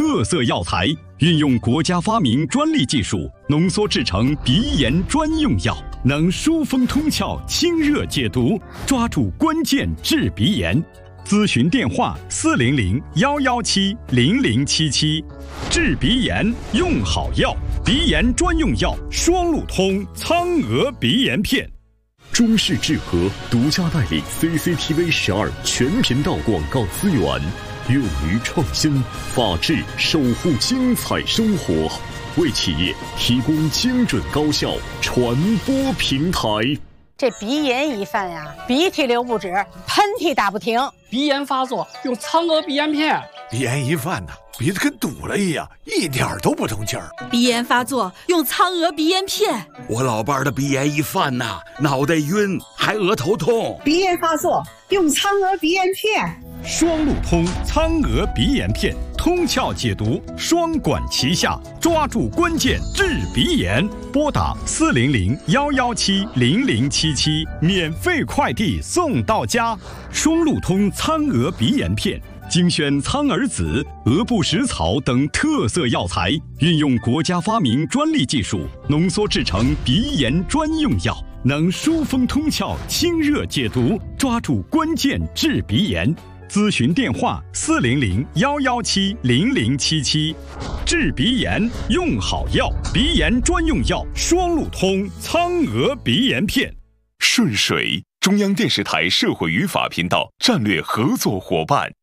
特色药材，运用国家发明专利技术浓缩制成鼻炎专用药，能疏风通窍、清热解毒，抓住关键治鼻炎。咨询电话400-117-0077，治鼻炎用好药，鼻炎专用药双鹿通苍鹅鼻炎片。 中式智和独家代理 CCTV 12全频道广告资源，勇于创新，法治守护精彩生活，为企业提供精准高效传播平台。 这鼻炎一犯呀，鼻涕流不止，喷嚏打不停。 鼻炎发作用苍鹅鼻炎片。 鼻炎一犯呢，鼻子跟堵了一样，一点都不通气儿。 鼻炎发作用苍鹅鼻炎片。 我老伴儿的鼻炎一犯呐，脑袋晕，还额头痛。 鼻炎发作用苍鹅鼻炎片。 双鹿通苍鹅鼻炎片，通窍解毒，双管齐下，抓住关键治鼻炎。拨打400-117-0077，免费快递送到家。双鹿通苍鹅鼻炎片，精选苍耳子、鹅不食草等特色药材，运用国家发明专利技术浓缩制成鼻炎专用药，能疏风通窍、清热解毒，抓住关键治鼻炎。咨询电话400-117-0077，治鼻炎用好药，鼻炎专用药双鹿通苍鹅鼻炎片。 顺水，中央电视台社会与法频道战略合作伙伴。